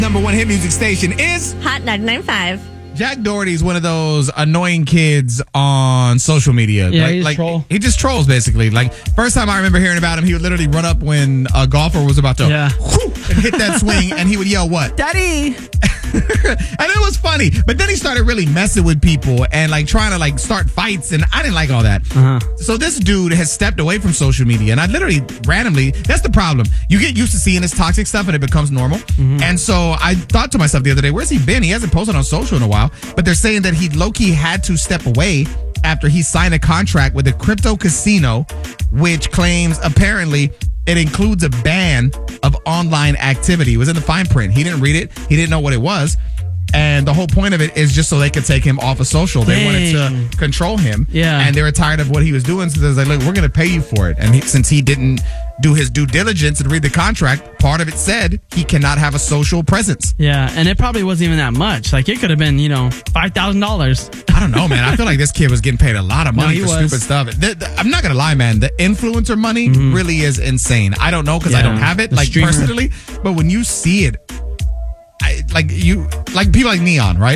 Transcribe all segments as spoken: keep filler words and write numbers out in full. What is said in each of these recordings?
Number one hit music station is Hot ninety-nine point five. Jack Doherty's one of those annoying kids on social media. Yeah, like, he's like, troll. He just trolls, basically. Like, first time I remember hearing about him, he would literally run up when a golfer was about to Yeah. whoo, and hit that swing, and he would yell, what? Daddy! And it was funny. But then he started really messing with people and, like, trying to, like, start fights, and I didn't like all that. Uh-huh. So this dude has stepped away from social media, and I literally, randomly, that's the problem. You get used to seeing this toxic stuff, and it becomes normal. Mm-hmm. And so I thought to myself the other day, where's he been? He hasn't posted on social in a while. But they're saying that he low-key had to step away after he signed a contract with a crypto casino, which claims apparently it includes a ban of online activity. It was in the fine print. He didn't read it. He didn't know what it was. And the whole point of it is just so they could take him off of social. They Dang. wanted to control him. Yeah. And they were tired of what he was doing. So they're like, look, we're going to pay you for it. And he, since he didn't do his due diligence and read the contract, part of it said he cannot have a social presence. Yeah, and it probably wasn't even that much. Like, it could have been, you know, five thousand dollars. I don't know, man. I feel like this kid was getting paid a lot of money No, he for was. stupid stuff. The, the, I'm not going to lie, man. The influencer money really is insane. I don't know because I Yeah. don't have it, The like, streamer. personally. But when you see it, I, like, you, like people like Neon, right?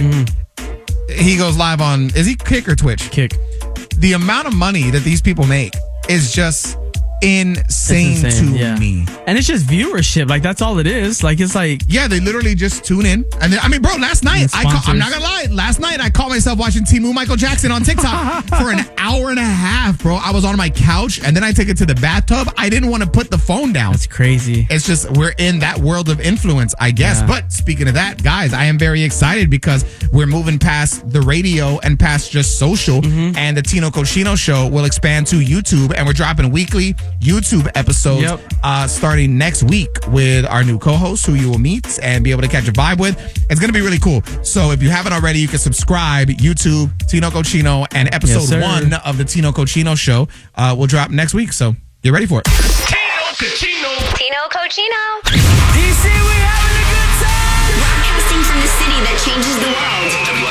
He goes live on, is he Kick or Twitch? Kick. The amount of money that these people make is just insane, It's insane, to yeah. me. And it's just viewership. Like, that's all it is. Like, it's like, Yeah, they literally just tune in. And then, I mean, bro, last night, And I ca- I'm not sponsors. going to lie. Last night, I caught myself watching Timu Michael Jackson on TikTok for an hour and a half, bro. I was on my couch, and then I took it to the bathtub. I didn't want to put the phone down. that's crazy. It's just, we're in that world of influence, I guess. Yeah. But speaking of that, guys, I am very excited because we're moving past the radio and past just social. Mm-hmm. And the Tino Cochino show will expand to YouTube. And we're dropping weekly YouTube episodes Yep. uh, starting next week with our new co-host who you will meet and be able to catch a vibe with. It's going to be really cool. So if you haven't already, you can subscribe. YouTube, Tino Cochino, and episode Yes, sir. one of the Tino Cochino show uh, will drop next week. So get ready for it. Tino Cochino. Tino Cochino. D C, we having a good time. Broadcasting from the city that changes the world.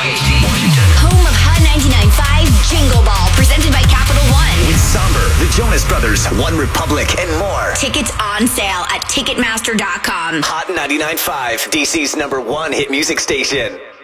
Home of Hot ninety-nine point five Jingle Ball, presented by Capital One. With Somber, the Jonas Brothers, One Republic, and more. Tickets on sale at Ticketmaster dot com. Hot ninety-nine point five, D C's number one hit music station.